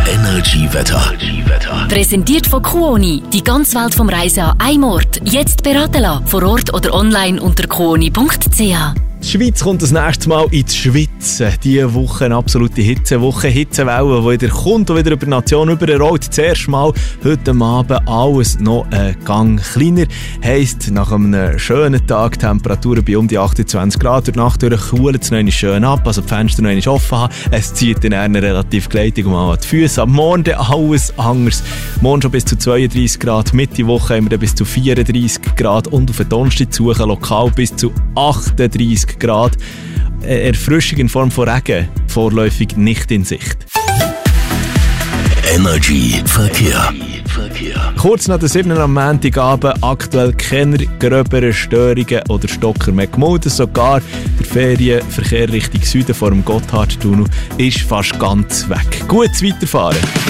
Energy-Wetter. Präsentiert von Kuoni. Die ganze Welt vom Reisen an einem Ort. Jetzt beraten lassen. Vor Ort oder online unter kuoni.ch. Die Schweiz kommt das nächste Mal ins Schwitzen. Diese Woche eine absolute Hitzewoche, Hitzewelle, die wieder kommt und wieder über die Nation überrollt. Das erste Mal heute Abend alles noch einen Gang kleiner. Heisst, nach einem schönen Tag Temperaturen bei um die 28 Grad. Durch die Nacht kühlt es noch schön ab, also die Fenster noch offen haben. Es zieht dann eine relativ gleitig um an die Füße. Am Morgen dann alles anders. Morgen schon bis zu 32 Grad. Mitte Woche haben wir dann bis zu 34 Grad und auf den Donnerstag zu suchen, lokal bis zu 38 Grad. Erfrischung in Form von Regen vorläufig nicht in Sicht. Energy Verkehr. Kurz nach der 7. am Montagabend, aktuell keine gröberen Störungen oder Stocker mehr gemeldet. Sogar der Ferienverkehr Richtung Süden vor dem Gotthardtunnel ist fast ganz weg. Gutes Weiterfahren.